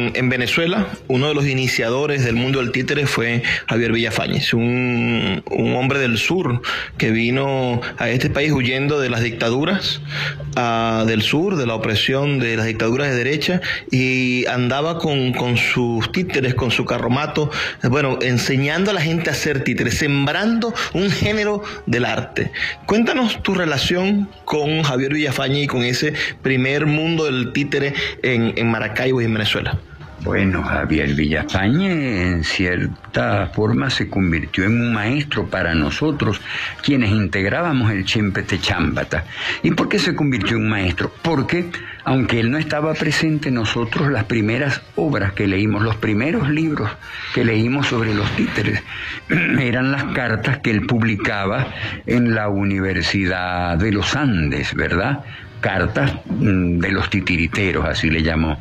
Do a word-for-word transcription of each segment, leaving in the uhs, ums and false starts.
En, en Venezuela, uno de los iniciadores del mundo del títere fue Javier Villafañez, un, un hombre del sur que vino a este país huyendo de las dictaduras uh, del sur, de la opresión de las dictaduras de derecha, y andaba con, con sus títeres, con su carromato, bueno, enseñando a la gente a hacer títeres, sembrando un género del arte. Cuéntanos tu relación con Javier Villafañez y con ese primer mundo del títere en, en Maracaibo y en Venezuela. Bueno, Javier Villafañez en cierta forma se convirtió en un maestro para nosotros, quienes integrábamos el Chempete Chámbata. ¿Y por qué se convirtió en un maestro? Porque, aunque él no estaba presente, nosotros las primeras obras que leímos, los primeros libros que leímos sobre los títeres, eran las cartas que él publicaba en la Universidad de los Andes, ¿verdad? Cartas de los titiriteros, así le llamó.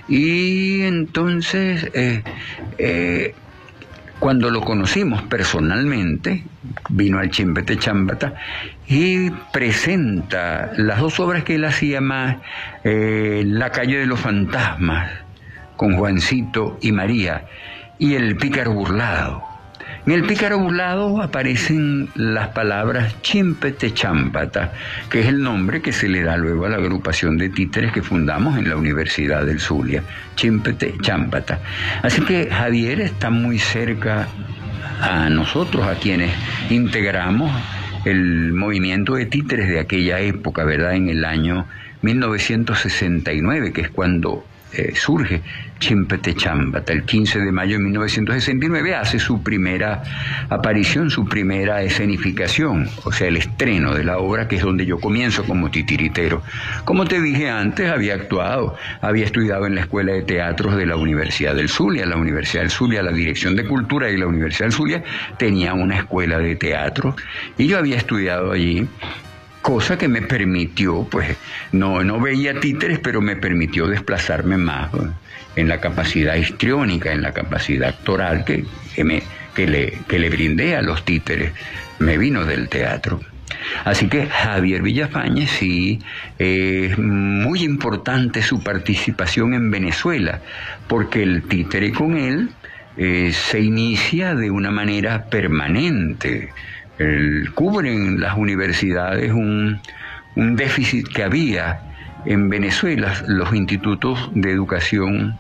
Y entonces, eh, eh, cuando lo conocimos personalmente, vino al Chempete Chámbata y presenta las dos obras que él hacía más, eh, La calle de los fantasmas, con Juancito y María, y El pícaro burlado. En El pícaro burlado aparecen las palabras Chempete Chámbata, que es el nombre que se le da luego a la agrupación de títeres que fundamos en la Universidad del Zulia, Chempete Chámbata. Así que Javier está muy cerca a nosotros, a quienes integramos el movimiento de títeres de aquella época, ¿verdad? En el año mil novecientos sesenta y nueve, que es cuando Eh, surge Chempete Chámbata. El quince de mayo de mil novecientos sesenta y nueve hace su primera aparición, su primera escenificación, o sea, el estreno de la obra, que es donde yo comienzo como titiritero. Como te dije antes, había actuado, había estudiado en la Escuela de Teatros de la Universidad del Zulia. La Universidad del Zulia, la Dirección de Cultura de la Universidad del Zulia tenía una escuela de teatro y yo había estudiado allí, cosa que me permitió, pues, no, no veía títeres, pero me permitió desplazarme más, ¿no?, en la capacidad histriónica, en la capacidad actoral que, que, me, que, le, que le brindé a los títeres. Me vino del teatro. Así que Javier Villafañez sí, es eh, muy importante su participación en Venezuela, porque el títere con él eh, se inicia de una manera permanente. El, cubren las universidades un, un déficit que había en Venezuela, los institutos de educación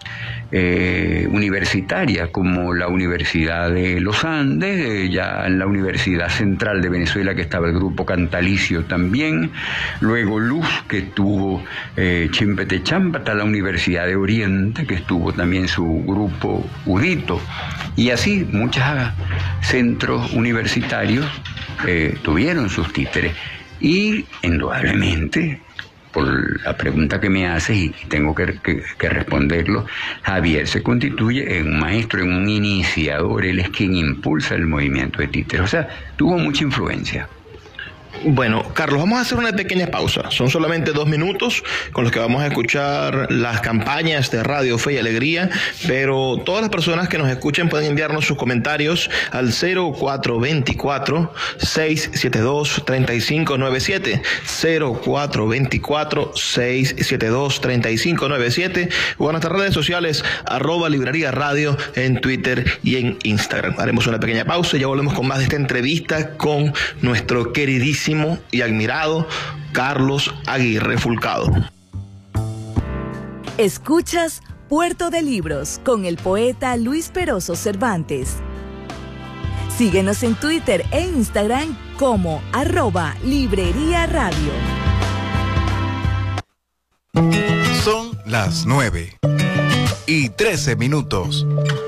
eh, universitaria, como la Universidad de los Andes, eh, ya en la Universidad Central de Venezuela, que estaba el grupo Cantalicio también, luego Luz, que estuvo eh, Chempete Chámbata, la Universidad de Oriente, que estuvo también su grupo Udito, y así muchos centros universitarios eh, tuvieron sus títeres. Y indudablemente, por la pregunta que me haces, y tengo que, que, que responderlo, Javier se constituye en un maestro, en un iniciador. Él es quien impulsa el movimiento de títeres, o sea, tuvo mucha influencia. Bueno, Carlos, vamos a hacer una pequeña pausa. Son solamente dos minutos con los que vamos a escuchar las campañas de Radio Fe y Alegría, pero todas las personas que nos escuchen pueden enviarnos sus comentarios al cero cuatro dos cuatro, seis siete dos, tres cinco nueve siete, cero cuatro dos cuatro, seis siete dos, tres cinco nueve siete, o a nuestras redes sociales, arroba Librería Radio en Twitter y en Instagram. Haremos una pequeña pausa y ya volvemos con más de esta entrevista con nuestro queridísimo y admirado Carlos Aguirre Fulcado. Escuchas Puerto de Libros con el poeta Luis Peroso Cervantes. Síguenos en Twitter e Instagram como arroba Librería Radio. Son las nueve y trece minutos.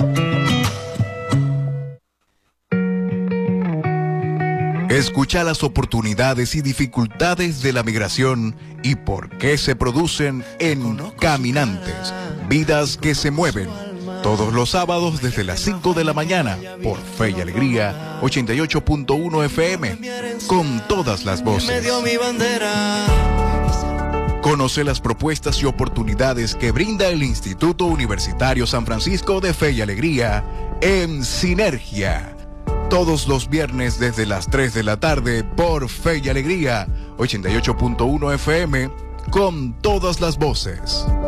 Escucha las oportunidades y dificultades de la migración y por qué se producen en Caminantes, vidas que se mueven. Todos los sábados desde las cinco de la mañana por Fe y Alegría ochenta y ocho punto uno F M, con todas las voces. Conoce las propuestas y oportunidades que brinda el Instituto Universitario San Francisco de Fe y Alegría en Sinergia. Todos los viernes desde las tres de la tarde por Fe y Alegría ochenta y ocho punto uno F M, con todas las voces.